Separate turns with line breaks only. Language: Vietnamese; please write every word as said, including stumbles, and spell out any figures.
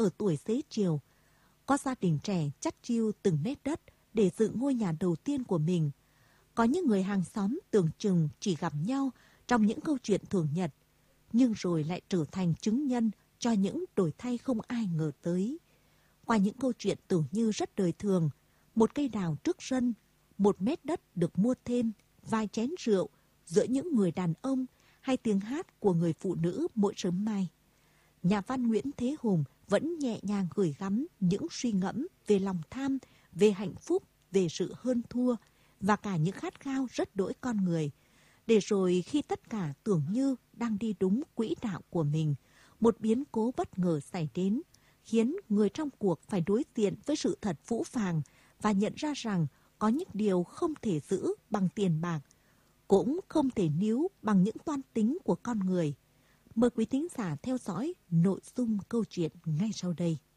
ở tuổi xế chiều. Có gia đình trẻ chắt chiu từng mét đất để dựng ngôi nhà đầu tiên của mình. Có những người hàng xóm tưởng chừng chỉ gặp nhau trong những câu chuyện thường nhật, nhưng rồi lại trở thành chứng nhân cho những đổi thay không ai ngờ tới. Qua những câu chuyện tưởng như rất đời thường, một cây đào trước sân, một mét đất được mua thêm, vài chén rượu giữa những người đàn ông hay tiếng hát của người phụ nữ mỗi sớm mai. Nhà văn Nguyễn Thế Hùng vẫn nhẹ nhàng gửi gắm những suy ngẫm về lòng tham, về hạnh phúc, về sự hơn thua và cả những khát khao rất đỗi con người. Để rồi khi tất cả tưởng như đang đi đúng quỹ đạo của mình, một biến cố bất ngờ xảy đến, khiến người trong cuộc phải đối diện với sự thật phũ phàng và nhận ra rằng có những điều không thể giữ bằng tiền bạc, cũng không thể níu bằng những toan tính của con người. Mời quý thính giả theo dõi nội dung câu chuyện ngay sau đây.